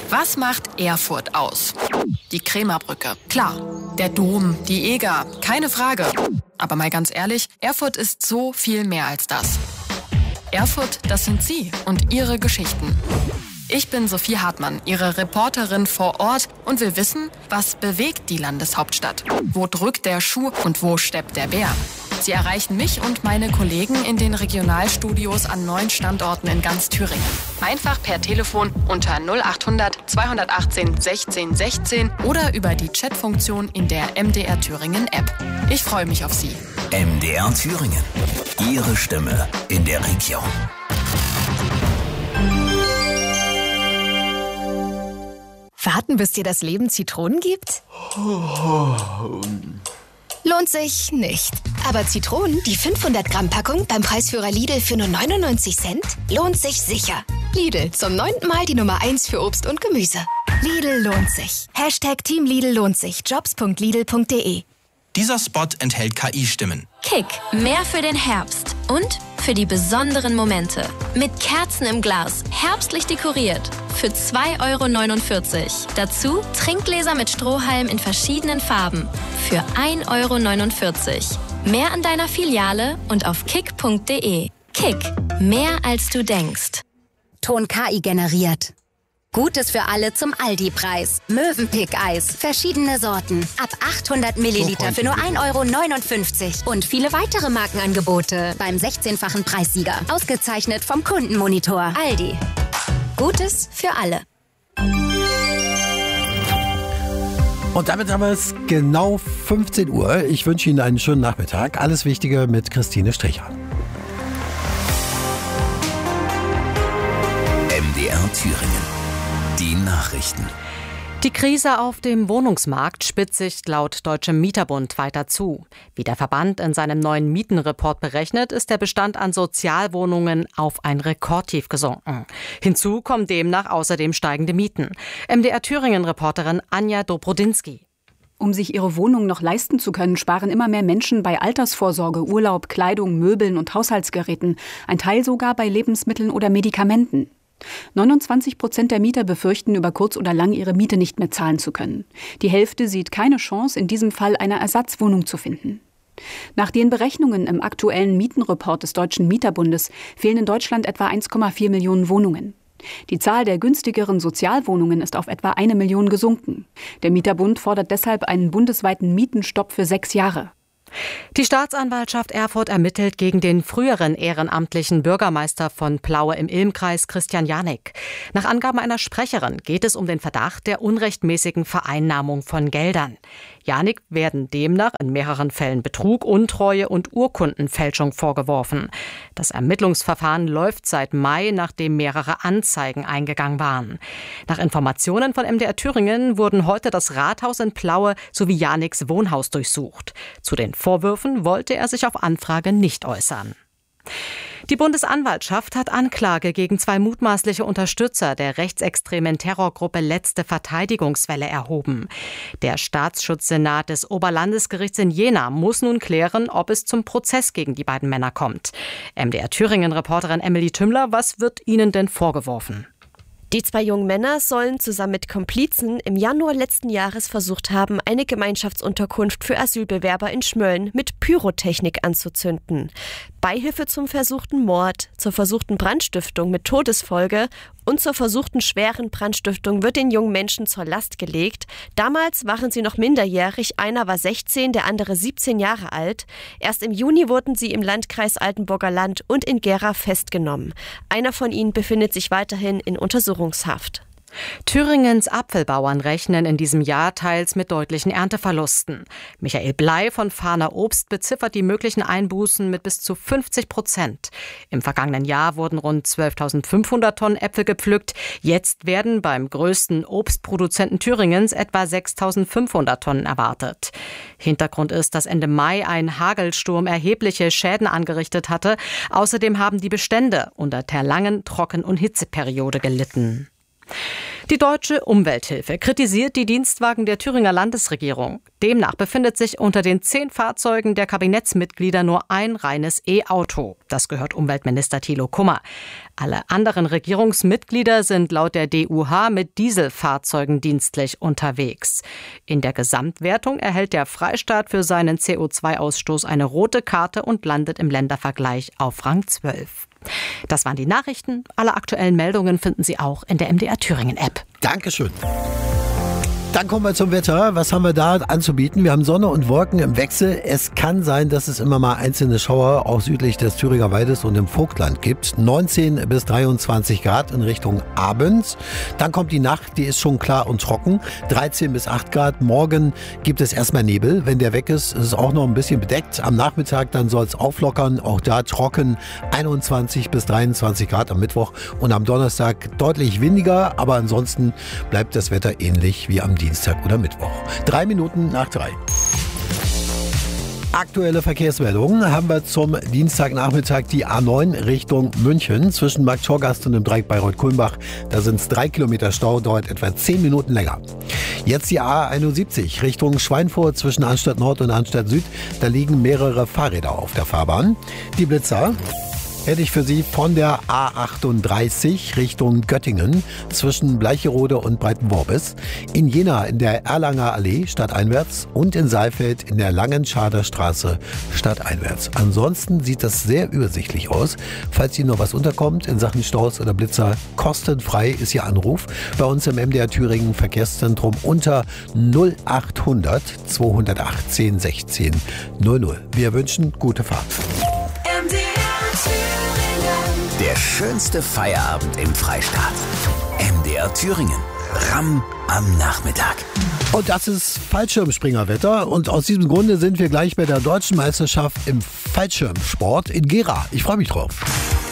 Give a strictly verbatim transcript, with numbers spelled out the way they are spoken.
Was macht Erfurt aus? Die Krämerbrücke, klar. Der Dom, die Eger, keine Frage. Aber mal ganz ehrlich, Erfurt ist so viel mehr als das. Erfurt, das sind Sie und Ihre Geschichten. Ich bin Sophie Hartmann, Ihre Reporterin vor Ort und will wissen, was bewegt die Landeshauptstadt? Wo drückt der Schuh und wo steppt der Bär? Sie erreichen mich und meine Kollegen in den Regionalstudios an neun Standorten in ganz Thüringen. Einfach per Telefon unter null achthundert zweihundertachtzehn sechzehn sechzehn oder über die Chatfunktion in der M D R Thüringen App. Ich freue mich auf Sie. M D R Thüringen. Ihre Stimme in der Region. Warten, bis dir das Leben Zitronen gibt? Lohnt sich nicht. Aber Zitronen, die fünfhundert Gramm Packung beim Preisführer Lidl für nur neunundneunzig Cent, lohnt sich sicher. Lidl, zum neunten Mal die Nummer eins für Obst und Gemüse. Lidl lohnt sich. Hashtag Team Lidl lohnt sich. jobs punkt lidl punkt de. Dieser Spot enthält K I-Stimmen. Kick, mehr für den Herbst und für die besonderen Momente. Mit Kerzen im Glas, herbstlich dekoriert. Für zwei Euro neunundvierzig. Dazu Trinkgläser mit Strohhalm in verschiedenen Farben. Für ein Euro neunundvierzig. Mehr an deiner Filiale und auf kick punkt de. Kick, mehr als du denkst. Ton K I generiert. Gutes für alle zum Aldi-Preis. Mövenpick-Eis. Verschiedene Sorten. Ab achthundert Milliliter für nur ein Euro neunundfünfzig. Und viele weitere Markenangebote beim sechzehnfachen Preissieger. Ausgezeichnet vom Kundenmonitor. Aldi. Gutes für alle. Und damit haben wir es genau fünfzehn Uhr. Ich wünsche Ihnen einen schönen Nachmittag. Alles Wichtige mit Christine Stricher. M D R Thüringen. Die Nachrichten. Die Krise auf dem Wohnungsmarkt spitzt sich laut Deutschem Mieterbund weiter zu. Wie der Verband in seinem neuen Mietenreport berechnet, ist der Bestand an Sozialwohnungen auf ein Rekordtief gesunken. Hinzu kommen demnach außerdem steigende Mieten. M D R Thüringen-Reporterin Anja Dobrodinsky. Um sich ihre Wohnung noch leisten zu können, sparen immer mehr Menschen bei Altersvorsorge, Urlaub, Kleidung, Möbeln und Haushaltsgeräten. Ein Teil sogar bei Lebensmitteln oder Medikamenten. neunundzwanzig Prozent der Mieter befürchten, über kurz oder lang ihre Miete nicht mehr zahlen zu können. Die Hälfte sieht keine Chance, in diesem Fall eine Ersatzwohnung zu finden. Nach den Berechnungen im aktuellen Mietenreport des Deutschen Mieterbundes fehlen in Deutschland etwa eins Komma vier Millionen Wohnungen. Die Zahl der günstigeren Sozialwohnungen ist auf etwa eine Million gesunken. Der Mieterbund fordert deshalb einen bundesweiten Mietenstopp für sechs Jahre. Die Staatsanwaltschaft Erfurt ermittelt gegen den früheren ehrenamtlichen Bürgermeister von Plaue im Ilmkreis, Christian Janik. Nach Angaben einer Sprecherin geht es um den Verdacht der unrechtmäßigen Vereinnahmung von Geldern. Janik werden demnach in mehreren Fällen Betrug, Untreue und Urkundenfälschung vorgeworfen. Das Ermittlungsverfahren läuft seit Mai, nachdem mehrere Anzeigen eingegangen waren. Nach Informationen von M D R Thüringen wurden heute das Rathaus in Plaue sowie Janiks Wohnhaus durchsucht. Zu den Vorwürfen wollte er sich auf Anfrage nicht äußern. Die Bundesanwaltschaft hat Anklage gegen zwei mutmaßliche Unterstützer der rechtsextremen Terrorgruppe Letzte Verteidigungswelle erhoben. Der Staatsschutzsenat des Oberlandesgerichts in Jena muss nun klären, ob es zum Prozess gegen die beiden Männer kommt. M D R Thüringen-Reporterin Emily Tümmler, was wird ihnen denn vorgeworfen? Die zwei jungen Männer sollen zusammen mit Komplizen im Januar letzten Jahres versucht haben, eine Gemeinschaftsunterkunft für Asylbewerber in Schmölln mit Pyrotechnik anzuzünden. Beihilfe zum versuchten Mord, zur versuchten Brandstiftung mit Todesfolge und zur versuchten schweren Brandstiftung wird den jungen Menschen zur Last gelegt. Damals waren sie noch minderjährig, einer war sechzehn, der andere siebzehn Jahre alt. Erst im Juni wurden sie im Landkreis Altenburger Land und in Gera festgenommen. Einer von ihnen befindet sich weiterhin in Untersuchungshaft. Thüringens Apfelbauern rechnen in diesem Jahr teils mit deutlichen Ernteverlusten. Michael Blei von Fahner Obst beziffert die möglichen Einbußen mit bis zu fünfzig Prozent. Im vergangenen Jahr wurden rund zwölftausendfünfhundert Tonnen Äpfel gepflückt. Jetzt werden beim größten Obstproduzenten Thüringens etwa sechstausendfünfhundert Tonnen erwartet. Hintergrund ist, dass Ende Mai ein Hagelsturm erhebliche Schäden angerichtet hatte. Außerdem haben die Bestände unter der langen Trocken- und Hitzeperiode gelitten. Die Deutsche Umwelthilfe kritisiert die Dienstwagen der Thüringer Landesregierung. Demnach befindet sich unter den zehn Fahrzeugen der Kabinettsmitglieder nur ein reines E-Auto. Das gehört Umweltminister Thilo Kummer. Alle anderen Regierungsmitglieder sind laut der D U H mit Dieselfahrzeugen dienstlich unterwegs. In der Gesamtwertung erhält der Freistaat für seinen C O zwei Ausstoß eine rote Karte und landet im Ländervergleich auf Rang zwölf. Das waren die Nachrichten. Alle aktuellen Meldungen finden Sie auch in der M D R Thüringen App. Dankeschön. Dann kommen wir zum Wetter. Was haben wir da anzubieten? Wir haben Sonne und Wolken im Wechsel. Es kann sein, dass es immer mal einzelne Schauer auch südlich des Thüringer Waldes und im Vogtland gibt. neunzehn bis dreiundzwanzig Grad in Richtung Abend. Dann kommt die Nacht, die ist schon klar und trocken. dreizehn bis acht Grad. Morgen gibt es erstmal Nebel. Wenn der weg ist, ist es auch noch ein bisschen bedeckt. Am Nachmittag dann soll es auflockern. Auch da trocken. einundzwanzig bis dreiundzwanzig Grad am Mittwoch. Und am Donnerstag deutlich windiger. Aber ansonsten bleibt das Wetter ähnlich wie am Dienstag oder Mittwoch. Drei Minuten nach drei. Aktuelle Verkehrsmeldungen haben wir zum Dienstagnachmittag die A neun Richtung München zwischen Markt Schorgast und dem Dreieck Bayreuth-Kulmbach. Da sind es drei Kilometer Stau, dauert etwa zehn Minuten länger. Jetzt die A einundsiebzig Richtung Schweinfurt zwischen Arnstadt Nord und Arnstadt Süd. Da liegen mehrere Fahrräder auf der Fahrbahn. Die Blitzer hätte ich für Sie von der A achtunddreißig Richtung Göttingen zwischen Bleicherode und Breitenworbis, in Jena in der Erlanger Allee stadteinwärts und in Saalfeld in der Langenschader Straße stadteinwärts. Ansonsten sieht das sehr übersichtlich aus. Falls Ihnen noch was unterkommt in Sachen Staus oder Blitzer, kostenfrei ist Ihr Anruf bei uns im M D R Thüringen Verkehrszentrum unter null achthundert zweihundertachtzehn sechzehn null null. Wir wünschen gute Fahrt. Der schönste Feierabend im Freistaat. M D R Thüringen. Ramm am Nachmittag. Und das ist Fallschirmspringerwetter. Und aus diesem Grunde sind wir gleich bei der Deutschen Meisterschaft im Fallschirmsport in Gera. Ich freue mich drauf.